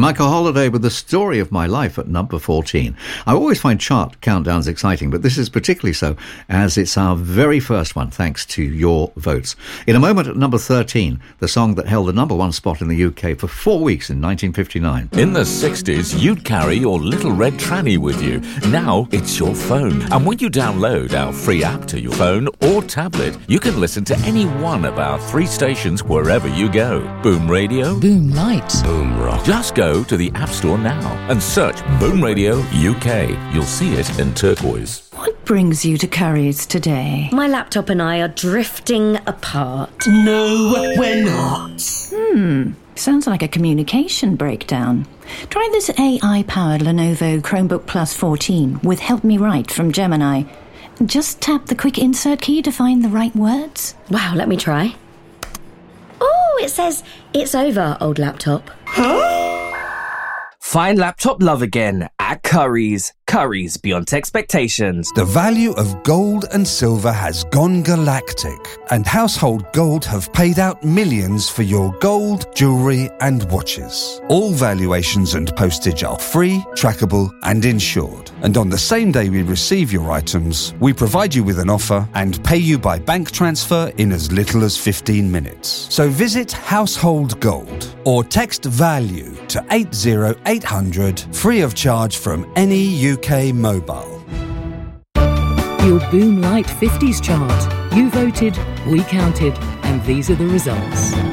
Michael Holiday with The Story of My Life at number 14. I always find chart countdowns exciting, but this is particularly so as it's our very first one, thanks to your votes. In a moment at number 13, the song that held the number one spot in the UK for 4 weeks in 1959. In the 60s, you'd carry your little red tranny with you. Now it's your phone. And when you download our free app to your phone or tablet, you can listen to any one of our 3 stations wherever you go. Boom Radio, Boom Light, Boom Rock. Just go to the App Store now and search Boom Radio UK. You'll see it in turquoise. What brings you to Curry's today? My laptop and I are drifting apart. No, we're not. Sounds like a communication breakdown. Try this AI-powered Lenovo Chromebook Plus 14 with Help Me Write from Gemini. Just tap the quick insert key to find the right words. Wow, let me try. Oh, it says, it's over, old laptop. Find laptop love again at Curry's. Curry's beyond expectations. The value of gold and silver has gone galactic, and Household Gold have paid out millions for your gold, jewellery and watches. All valuations and postage are free, trackable and insured. And on the same day we receive your items, we provide you with an offer and pay you by bank transfer in as little as 15 minutes. So visit Household Gold or text VALUE to 80800 free of charge from any UK mobile. Your Boom Light 50s chart. You voted, we counted, and these are the results.